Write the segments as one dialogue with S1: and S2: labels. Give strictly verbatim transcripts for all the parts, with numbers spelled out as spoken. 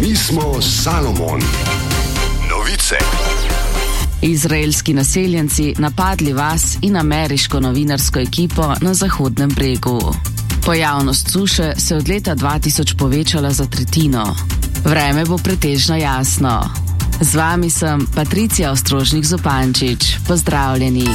S1: Mi smo Salomon. Novice.
S2: Izraelski naseljenci napadli vas in ameriško novinarsko ekipo na Zahodnem bregu. Pojavnost suše se od leta dva tisoč povečala za tretjino. Vreme bo pretežno jasno. Z vami sem Patricija Ostrožnik-Zupančič. Pozdravljeni.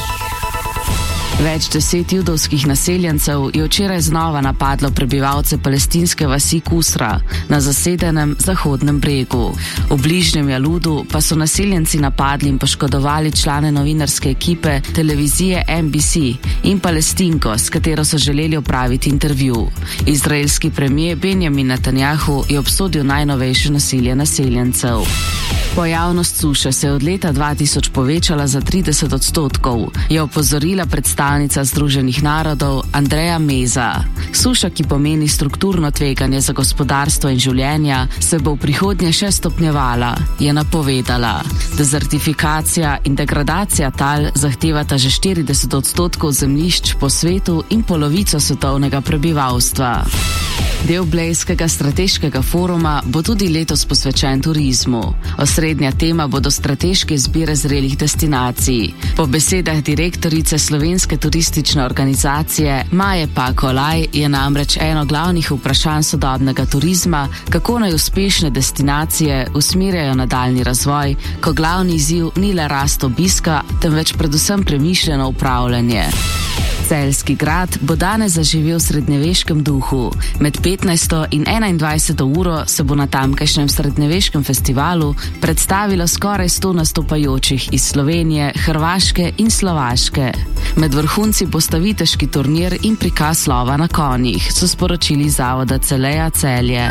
S2: Več deset judovskih naseljencev je včeraj znova napadlo prebivalce palestinske vasi Kusra na zasedenem Zahodnem bregu. V bližnjem Jaludu pa so naseljenci napadli in poškodovali člane novinarske ekipe televizije N B C in Palestinko, s katero so želeli opraviti intervju. Izraelski premijer Benjamin Netanjahu je obsodil najnovejše nasilje naseljencev. Pojavnost suše se je od leta dva tisoč povečala za trideset odstotkov, je opozorila predstavnica Združenih narodov Andreja Meza. Suša, ki pomeni strukturno tveganje za gospodarstvo in življenja, se bo v prihodnje še stopnjevala, je napovedala. Dezertifikacija in degradacija tal zahtevata že štirideset odstotkov zemljišč po svetu in polovico svetovnega prebivalstva. Del Blejskega strateškega foruma bo tudi letos posvečen turizmu. Osrednja tema bodo strateške izbire zrelih destinacij. Po besedah direktorice Slovenske turistične organizacije Maje Pakolaj je namreč eno glavnih vprašanj sodobnega turizma, kako naj uspešne destinacije usmerjajo nadaljni razvoj, ko glavni izziv ni le rast obiska, temveč predvsem premišljeno upravljanje. Celjski grad bo danes zaživel v srednjeveškem duhu. Med petnajsto in enaindvajseto uro se bo na tamkajšnjem srednjeveškem festivalu predstavilo skoraj sto nastopajočih iz Slovenije, Hrvaške in Slovaške. Med vrhunci bosta viteški turnir in prikaz lova na konjih, so sporočili zavoda Celeja Celje.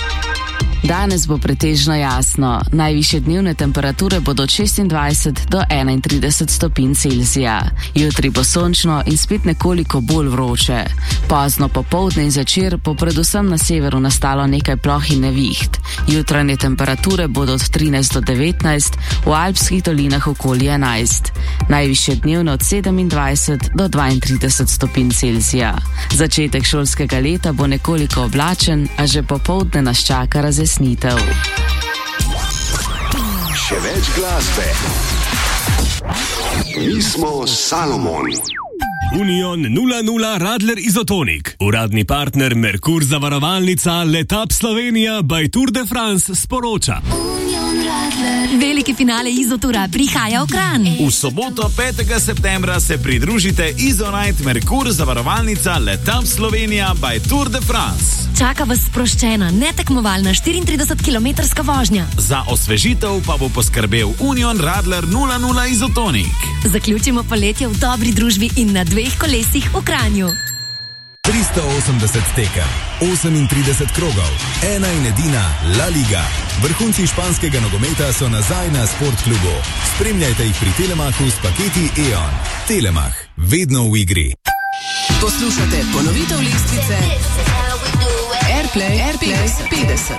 S2: Danes bo pretežno jasno. Najvišje dnevne temperature bodo od šestindvajset do enaintrideset stopinj Celzija. Jutri bo sončno in spet nekoliko bolj vroče. Pozno popoldne in zvečer bo predvsem na severu nastalo nekaj ploh in neviht. Jutranje temperature bodo od trinajst do devetnajst, v alpskih dolinah okoli enajst. Najvišje dnevne od sedemindvajset do dvaintrideset stopinj Celzija. Začetek šolskega leta bo nekoliko oblačen, a že popoldne nas čaka razjasnitev.
S1: Še več glasbe. Mi smo Salomon.
S3: Union nula nula Radler Izotonik. Uradni partner Merkur zavarovalnica Letap Slovenija by Tour de France sporoča.
S4: Veliki finale Izotura prihaja v Kranj.
S5: V soboto petega septembra se pridružite Izonite Merkur zavarovalnica Letap Slovenija by Tour de France.
S4: Čaka vas sproščena, netekmovalna štiriintridesetkilometrska vožnja.
S5: Za osvežitev pa bo poskrbel Union Radler nula nula Izotonik.
S4: Zaključimo poletje v dobri družbi in na dveh kolesih v Kranju.
S6: tristo osemdeset tekem, osemintrideset krogov, ena in edina La Liga. Vrhunci španskega nogometa so nazaj na Sportklubu. Spremljajte jih pri Telemachu s paketi E O N. Telemach, vedno v igri.
S7: Poslušate ponovitev lestvice Airplay, Airplay petdeset.